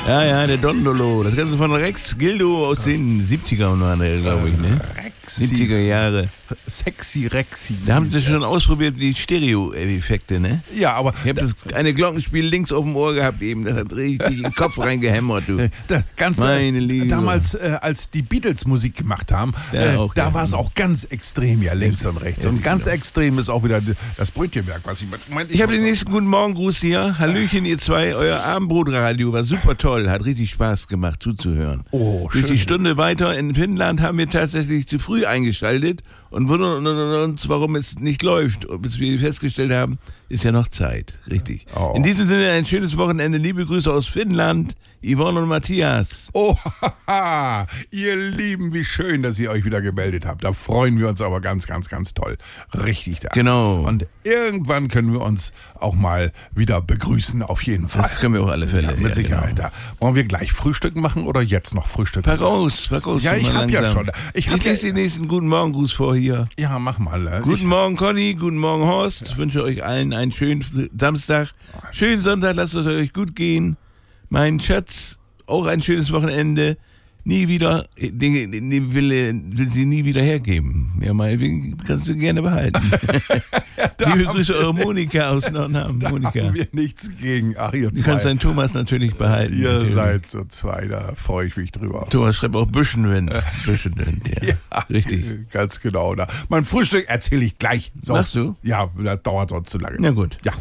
Ja, der Dondolo. Das Ganze von Rex Gildo aus den 70ern waren, glaube ich, ne? 70er Jahre. Sexy Rexy. Da haben sie schon ausprobiert, die Stereo-Effekte, ne? Ja, aber... Ich habe das eine Glockenspiel links auf dem Ohr gehabt eben. Das hat richtig in den Kopf reingehämmert, du. Meine Liebe. Damals, als die Beatles Musik gemacht haben, da war es auch ganz extrem, ja, links und rechts. Und ganz extrem ist auch wieder das Brötchenwerk, was ich meinte. Ich habe den nächsten Guten Morgen-Gruß hier. Hallöchen, ihr zwei. Euer Abendbrotradio war super toll. Hat richtig Spaß gemacht, zuzuhören. Oh, schön. Durch die Stunde weiter in Finnland haben wir tatsächlich zu früh eingeschaltet und wundern uns, warum es nicht läuft. Bis wir festgestellt haben, ist ja noch Zeit. Richtig. Oh. In diesem Sinne ein schönes Wochenende. Liebe Grüße aus Finnland. Yvonne und Matthias. Oh, haha, ihr Lieben, wie schön, dass ihr euch wieder gemeldet habt. Da freuen wir uns aber ganz, ganz, ganz toll. Richtig da. Genau. Und irgendwann können wir uns auch mal wieder begrüßen, auf jeden Fall. Das können wir auf alle Fälle. Ja, mit Sicherheit. Genau. Da. Wollen wir gleich Frühstück machen oder jetzt noch Frühstück? Pack aus. Ja, ich hab ja schon. Ich lese den nächsten Guten Morgen-Gruß vor hier. Ja, mach mal. Guten Morgen, Conny. Guten Morgen, Horst. Ich wünsche euch allen einen schönen Samstag. Schönen Sonntag. Lasst es euch gut gehen. Mein Schatz, auch ein schönes Wochenende. Nie wieder, will sie nie wieder hergeben. Ja, meinetwegen kannst du gerne behalten. Liebe Grüße, eure Monika aus Nordham. Da Monika. haben wir nichts gegen. Ach, ihr zwei. Du kannst deinen Thomas natürlich behalten. Ihr natürlich. seid so zwei, da freue ich mich drüber. Thomas schreibt auch Büschenwind. Büschenwind, ja. Richtig. Ganz genau. Mein Frühstück erzähle ich gleich. So. Machst du? Ja, das dauert sonst zu lange. Na gut. Ja.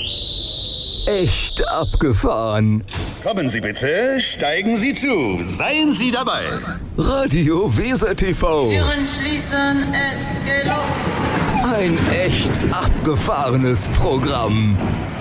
Echt abgefahren. Kommen Sie bitte, steigen Sie zu, seien Sie dabei. Radio Weser TV. Türen schließen, es geht los. Ein echt abgefahrenes Programm.